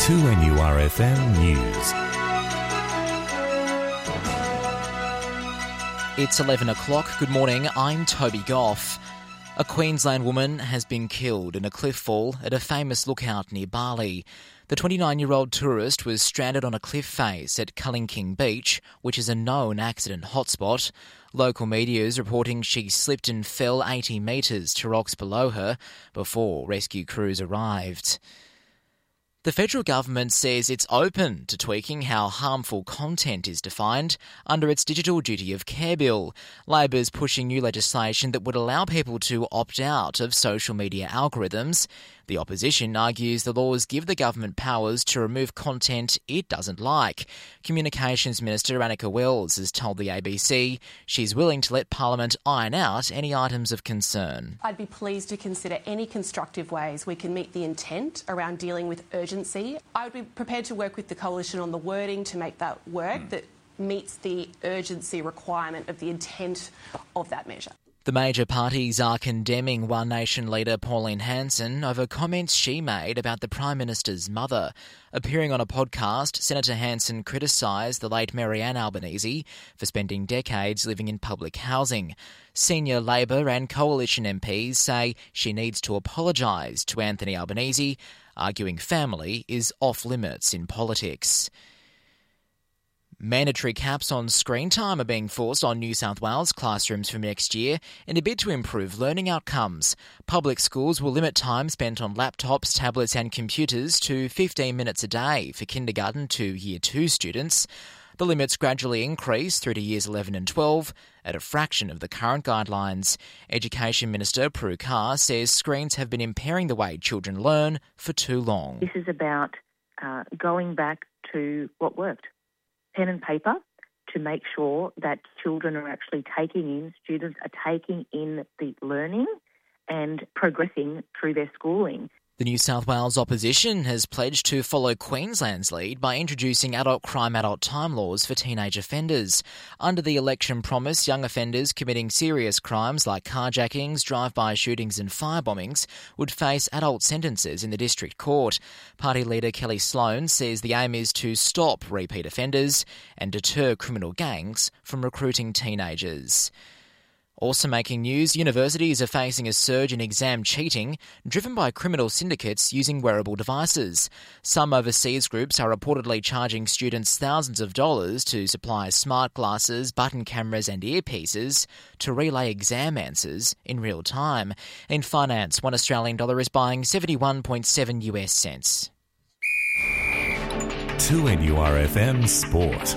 2NURFM News. It's 11 o'clock. Good morning, I'm Toby Goff. A Queensland woman has been killed in a cliff fall at a famous lookout near Bali. The 29-year-old tourist was stranded on a cliff face at Culling Beach, which is a known accident hotspot. Local media is reporting she slipped and fell 80 metres to rocks below her before rescue crews arrived. The federal government says it's open to tweaking how harmful content is defined under its Digital Duty of Care bill. Labor's pushing new legislation that would allow people to opt out of social media algorithms. The opposition argues the laws give the government powers to remove content it doesn't like. Communications Minister Annika Wells has told the ABC she's willing to let Parliament iron out any items of concern. I'd be pleased to consider any constructive ways we can meet the intent around dealing with urgency. I would be prepared to work with the Coalition on the wording to make that work that meets the urgency requirement of the intent of that measure. The major parties are condemning One Nation leader Pauline Hanson over comments she made about the Prime Minister's mother. Appearing on a podcast, Senator Hanson criticised the late Marianne Albanese for spending decades living in public housing. Senior Labor and Coalition MPs say she needs to apologise to Anthony Albanese, arguing family is off limits in politics. Mandatory caps on screen time are being forced on New South Wales classrooms from next year in a bid to improve learning outcomes. Public schools will limit time spent on laptops, tablets and computers to 15 minutes a day for kindergarten to Year 2 students. The limits gradually increase through to Years 11 and 12 at a fraction of the current guidelines. Education Minister Prue Carr says screens have been impairing the way children learn for too long. This is about going back to what worked. Pen and paper to make sure that children are actually students are taking in the learning and progressing through their schooling. The New South Wales opposition has pledged to follow Queensland's lead by introducing adult crime, adult time laws for teenage offenders. Under the election promise, young offenders committing serious crimes like carjackings, drive-by shootings and firebombings would face adult sentences in the district court. Party leader Kelly Sloan says the aim is to stop repeat offenders and deter criminal gangs from recruiting teenagers. Also making news, universities are facing a surge in exam cheating driven by criminal syndicates using wearable devices. Some overseas groups are reportedly charging students thousands of dollars to supply smart glasses, button cameras and earpieces to relay exam answers in real time. In finance, $1 Australian is buying 71.7 US cents. 2NURFM Sport.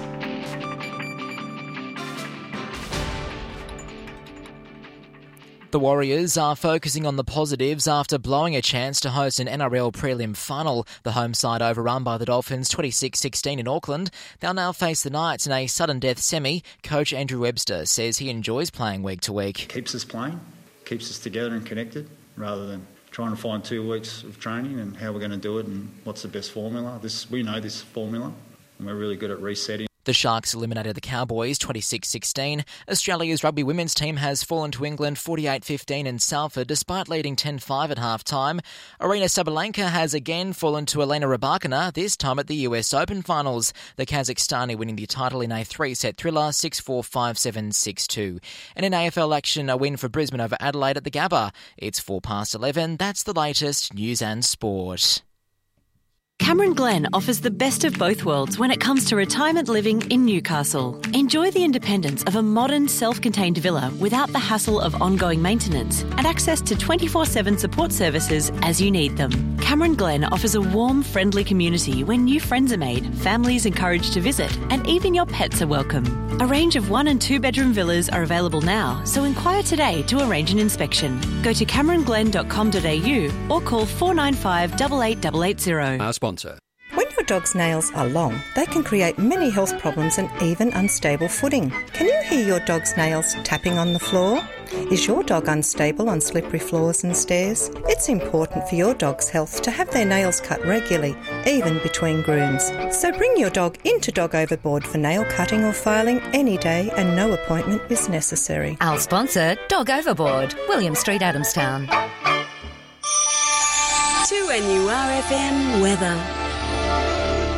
The Warriors are focusing on the positives after blowing a chance to host an NRL prelim final. The home side overrun by the Dolphins 26-16 in Auckland. They'll now face the Knights in a sudden death semi. Coach Andrew Webster says he enjoys playing week to week. Keeps us playing, keeps us together and connected rather than trying to find 2 weeks of training and how we're going to do it and what's the best formula. We know this formula and we're really good at resetting. The Sharks eliminated the Cowboys 26-16. Australia's rugby women's team has fallen to England 48-15 in Salford despite leading 10-5 at half-time. Arina Sabalenka has again fallen to Elena Rybakina, this time at the US Open finals. The Kazakhstani winning the title in a 3-set thriller 6-4, 5-7, 6-2. And in AFL action, a win for Brisbane over Adelaide at the Gabba. It's 11:04. That's the latest news and sport. Cameron Glen offers the best of both worlds when it comes to retirement living in Newcastle. Enjoy the independence of a modern, self-contained villa without the hassle of ongoing maintenance and access to 24/7 support services as you need them. Cameron Glen offers a warm, friendly community where new friends are made, families encouraged to visit, and even your pets are welcome. A range of 1- and 2-bedroom villas are available now, so inquire today to arrange an inspection. Go to cameronglen.com.au or call 495 88880. Sponsor. When your dog's nails are long, they can create many health problems and even unstable footing. Can you hear your dog's nails tapping on the floor? Is your dog unstable on slippery floors and stairs? It's important for your dog's health to have their nails cut regularly, even between grooms. So bring your dog into Dog Overboard for nail cutting or filing any day and no appointment is necessary. Our sponsor, Dog Overboard, William Street, Adamstown. 2NURFM weather.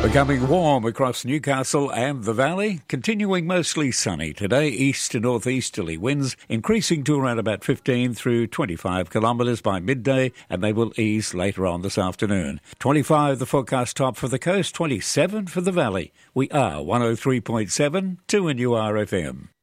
Becoming warm across Newcastle and the Valley, continuing mostly sunny today, east to northeasterly winds increasing to around about 15 through 25 kilometres by midday, and they will ease later on this afternoon. 25 the forecast top for the coast, 27 for the Valley. We are 103.7 2NURFM.